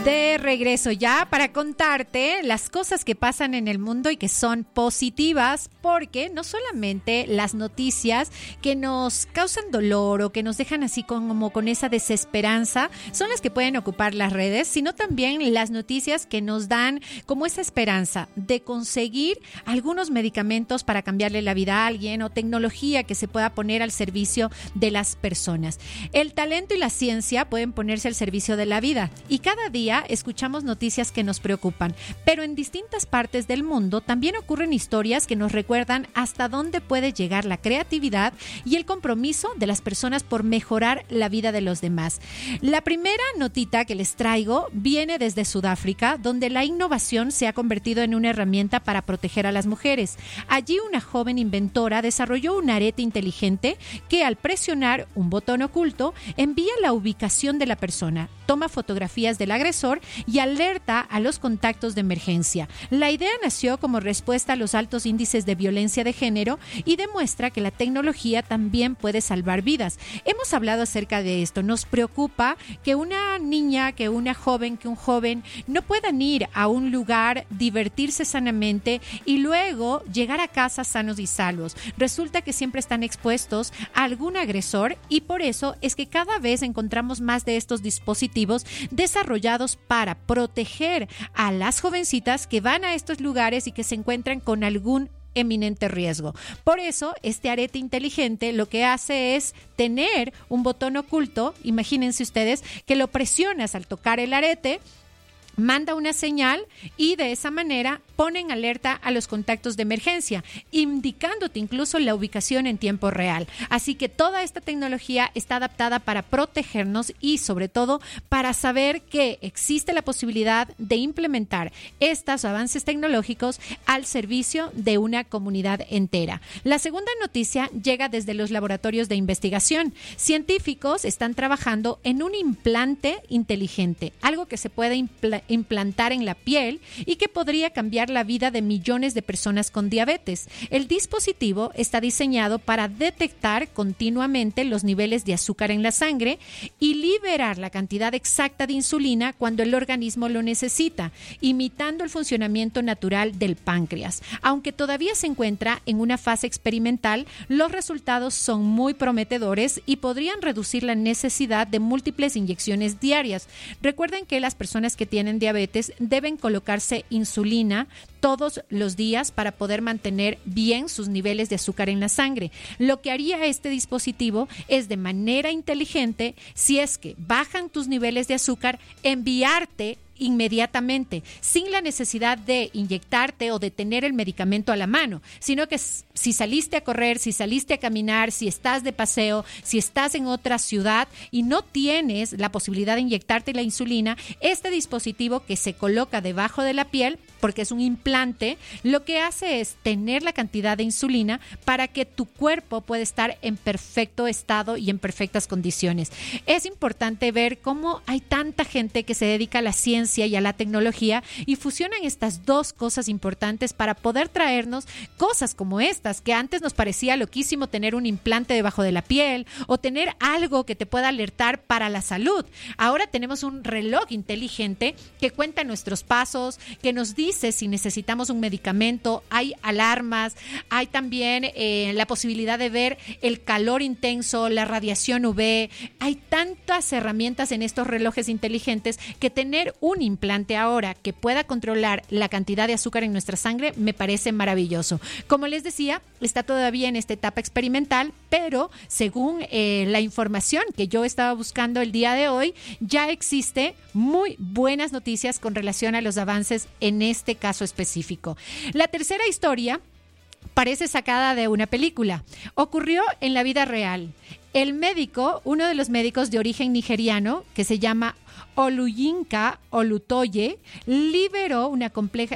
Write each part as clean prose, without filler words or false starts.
De regreso ya para contarte las cosas que pasan en el mundo y que son positivas, porque no solamente las noticias que nos causan dolor o que nos dejan así como con esa desesperanza son las que pueden ocupar las redes, sino también las noticias que nos dan como esa esperanza de conseguir algunos medicamentos para cambiarle la vida a alguien o tecnología que se pueda poner al servicio de las personas. El talento y la ciencia pueden ponerse al servicio de la vida y cada día escuchamos noticias que nos preocupan, pero en distintas partes del mundo también ocurren historias que nos recuerdan hasta dónde puede llegar la creatividad y el compromiso de las personas por mejorar la vida de los demás. La primera notita que les traigo viene desde Sudáfrica, donde la innovación se ha convertido en una herramienta para proteger a las mujeres. Allí una joven inventora desarrolló un arete inteligente que al presionar un botón oculto envía la ubicación de la persona, toma fotografías del agresor y alerta a los contactos de emergencia. La idea nació como respuesta a los altos índices de violencia de género y demuestra que la tecnología también puede salvar vidas. Hemos hablado acerca de esto. Nos preocupa que una niña, que una joven, que un joven no puedan ir a un lugar, divertirse sanamente y luego llegar a casa sanos y salvos. Resulta que siempre están expuestos a algún agresor y por eso es que cada vez encontramos más de estos dispositivos desarrollados para proteger a las jovencitas que van a estos lugares y que se encuentran con algún eminente riesgo. Por eso, este arete inteligente lo que hace es tener un botón oculto. Imagínense ustedes que lo presionas al tocar el arete, manda una señal y de esa manera ponen alerta a los contactos de emergencia, indicándote incluso la ubicación en tiempo real. Así que toda esta tecnología está adaptada para protegernos y sobre todo para saber que existe la posibilidad de implementar estos avances tecnológicos al servicio de una comunidad entera. La segunda noticia llega desde los laboratorios de investigación. Científicos están trabajando en un implante inteligente, algo que se puede implantar en la piel y que podría cambiar la vida de millones de personas con diabetes. El dispositivo está diseñado para detectar continuamente los niveles de azúcar en la sangre y liberar la cantidad exacta de insulina cuando el organismo lo necesita, imitando el funcionamiento natural del páncreas. Aunque todavía se encuentra en una fase experimental, los resultados son muy prometedores y podrían reducir la necesidad de múltiples inyecciones diarias. Recuerden que las personas que tienen diabetes deben colocarse insulina todos los días para poder mantener bien sus niveles de azúcar en la sangre. Lo que haría este dispositivo es de manera inteligente, si es que bajan tus niveles de azúcar, enviarte inmediatamente, sin la necesidad de inyectarte o de tener el medicamento a la mano, sino que si saliste a correr, si saliste a caminar, si estás de paseo, si estás en otra ciudad y no tienes la posibilidad de inyectarte la insulina, este dispositivo que se coloca debajo de la piel, porque es un implante, lo que hace es tener la cantidad de insulina para que tu cuerpo pueda estar en perfecto estado y en perfectas condiciones. Es importante ver cómo hay tanta gente que se dedica a la ciencia y a la tecnología y fusionan estas dos cosas importantes para poder traernos cosas como estas, que antes nos parecía loquísimo tener un implante debajo de la piel o tener algo que te pueda alertar para la salud. Ahora tenemos un reloj inteligente que cuenta nuestros pasos, que nos dice si necesitamos un medicamento, hay alarmas, hay también la posibilidad de ver el calor intenso, la radiación UV. Hay tantas herramientas en estos relojes inteligentes que tener un implante ahora que pueda controlar la cantidad de azúcar en nuestra sangre me parece maravilloso. Como les decía, está todavía en esta etapa experimental, pero según la información que yo estaba buscando el día de hoy, ya existe muy buenas noticias con relación a los avances en este caso específico. La tercera historia parece sacada de una película. Ocurrió en la vida real. El médico, uno de los médicos de origen nigeriano, que se llama Oluyinka Olutoye, lideró una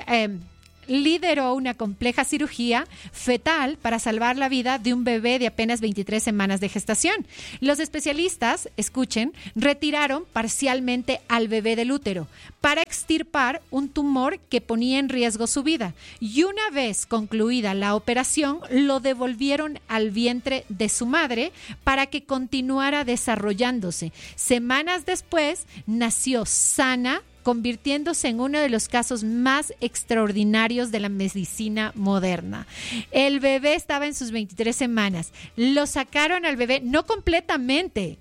compleja cirugía fetal para salvar la vida de un bebé de apenas 23 semanas de gestación. Los especialistas, escuchen, retiraron parcialmente al bebé del útero para extirpar un tumor que ponía en riesgo su vida. Y una vez concluida la operación, lo devolvieron al vientre de su madre para que continuara desarrollándose. Semanas después, nació sana convirtiéndose en uno de los casos más extraordinarios de la medicina moderna. El bebé estaba en sus 23 semanas. Lo sacaron al bebé, no completamente.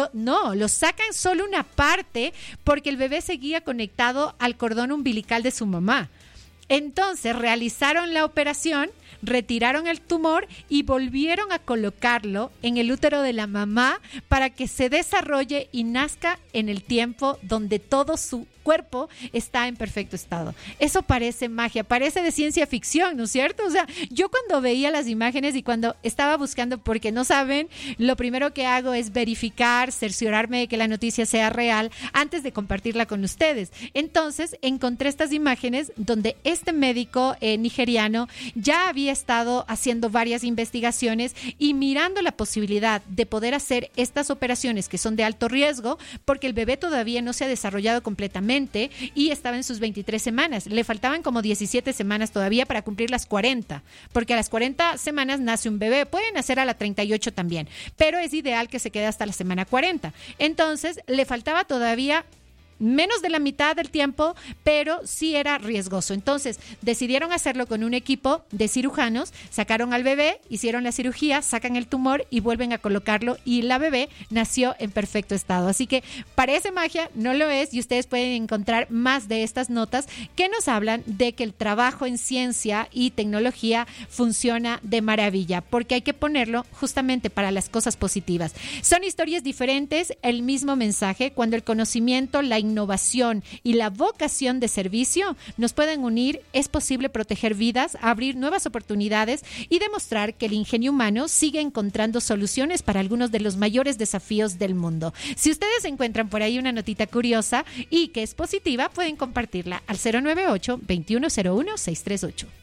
Lo sacan solo una parte porque el bebé seguía conectado al cordón umbilical de su mamá. Entonces realizaron la operación, retiraron el tumor y volvieron a colocarlo en el útero de la mamá para que se desarrolle y nazca en el tiempo donde todo su cuerpo está en perfecto estado. Eso parece magia, parece de ciencia ficción, ¿no es cierto? O sea, yo cuando veía las imágenes y cuando estaba buscando, porque no saben, lo primero que hago es verificar, cerciorarme de que la noticia sea real antes de compartirla con ustedes. Entonces, encontré estas imágenes donde este médico nigeriano ya había estado haciendo varias investigaciones y mirando la posibilidad de poder hacer estas operaciones que son de alto riesgo, porque el bebé todavía no se ha desarrollado completamente y estaba en sus 23 semanas. Le faltaban como 17 semanas todavía para cumplir las 40, porque a las 40 semanas nace un bebé. Pueden nacer a la 38 también, pero es ideal que se quede hasta la semana 40. Entonces, le faltaba todavía menos de la mitad del tiempo, pero sí era riesgoso. Entonces, decidieron hacerlo con un equipo de cirujanos, sacaron al bebé, hicieron la cirugía, sacan el tumor y vuelven a colocarlo y la bebé nació en perfecto estado. Así que parece magia, no lo es, y ustedes pueden encontrar más de estas notas que nos hablan de que el trabajo en ciencia y tecnología funciona de maravilla, porque hay que ponerlo justamente para las cosas positivas. Son historias diferentes, el mismo mensaje, cuando el conocimiento, la innovación y la vocación de servicio nos pueden unir, es posible proteger vidas, abrir nuevas oportunidades y demostrar que el ingenio humano sigue encontrando soluciones para algunos de los mayores desafíos del mundo. Si ustedes encuentran por ahí una notita curiosa y que es positiva, pueden compartirla al 098-2101-638.